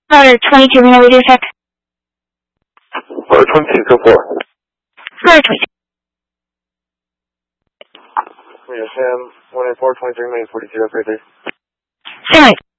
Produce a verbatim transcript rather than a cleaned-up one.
Router twenty-two, Reno Radio Check. Router twenty-two, go four. Router twenty-two. Reno Sam, one nine four, twenty-three, main forty-two, upgrade there. Stand by.